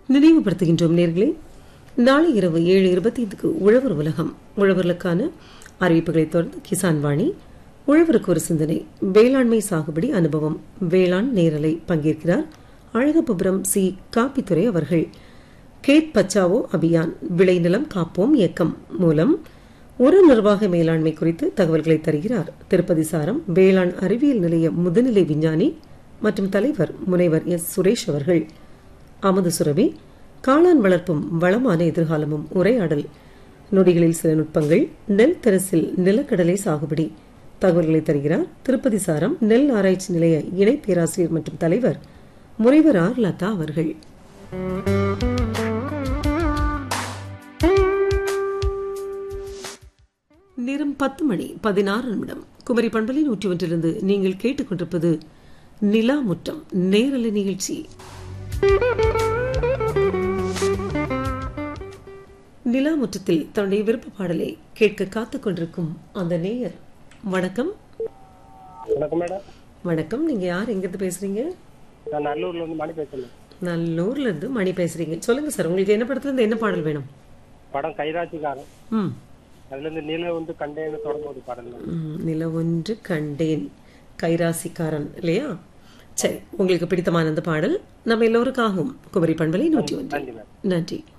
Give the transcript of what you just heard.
நினைவுபடுத்துகின்றோம் நேர்களே, நாளை இரவு 7:25க்கு உழவர் உலகம். உழவர்களுக்கான அறிவிப்புகளை தொடர்ந்து கிசான் வாணி, உழவருக்கு ஒரு சிந்தனை, வேளாண்மை சாகுபடி அனுபவம், வேளாண் நேரலை. பங்கேற்கிறார் அழகபுரம் சி. காப்பித்துறை அவர்கள். கேட் பச்சாவோ அபியான், விளைநிலம் காப்போம் இயக்கம் மூலம் உர நிர்வாக மேலாண்மை குறித்து தகவல்களை தருகிறார் திருப்பதி சாரம் வேளாண் அறிவியல் நிலைய முதுநிலை விஞ்ஞானி மற்றும் தலைவர் முனைவர் எஸ். சுரேஷ் அவர்கள். அமுது சுரபி, காளான் வளர்ப்பும் வளமான எதிர்காலமும் உரையாடல். நொடிகளில் சில நுட்பங்கள், நெல் தரசில் நிலக்கடலை சாகுபடி. தகவல்களை தருகிறார் திருப்பதி சாரம் நெல் ஆராய்ச்சி நிலைய இணை பேராசிரியர் மற்றும் தலைவர் முனைவர் ஆர். லதா அவர்கள். நேரம் 10:16. குமரி பண்பலை 101 நீங்கள் கேட்டுக்கொண்டிருப்பது நிலா முற்றம் நேரலை நிகழ்ச்சி. நிலா முற்றத்தில் தன்னுடைய விருப்ப பாடலை கேட்க காத்துக் கொண்டிருக்கும் அந்த நேயர். வணக்கம். வணக்கம் மேடம். வணக்கம். நீங்க யார், எங்கிருந்து பேசுறீங்க? நான் நல்லூர்ல இருந்து மணி பேசுறேன். நல்லூர்ல இருந்து மணி பேசுறீங்க. சொல்லுங்க சார், உங்களுக்கு என்ன படத்துல இருந்து என்ன பாடல் வேணும்? படம் கைராசிக்காரன். அதுல இருந்து நில ஒன்று கண்டேன்னு தொடங்க ஒரு பாடல். நில ஒன்று கண்டேன், கைராசிக்காரன் இல்லையா? சரி, உங்களுக்கு பிடித்தமான அந்த பாடல் நம்ம எல்லோருக்காகவும் குமரி பண்பலை 101. நன்றி.